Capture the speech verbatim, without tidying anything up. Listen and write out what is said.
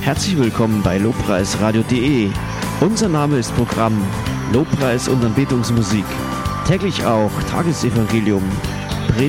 Herzlich willkommen bei lobpreisradio punkt de. Unser Name ist Programm Lobpreis und Anbetungsmusik. Täglich auch Tagesevangelium,